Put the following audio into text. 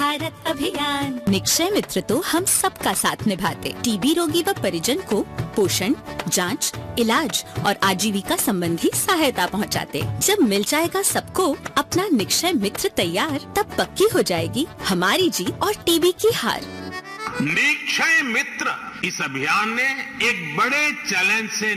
भारत अभियान। निक्षय मित्र तो हम सबका साथ निभाते, टीबी रोगी व परिजन को पोषण, जांच, इलाज और आजीविका संबंधी सहायता पहुंचाते। जब मिल जाएगा सबको अपना निक्षय मित्र तैयार, तब पक्की हो जाएगी हमारी जीत और टीबी की हार। निक्षय मित्र इस अभियान ने एक बड़े चैलेंज से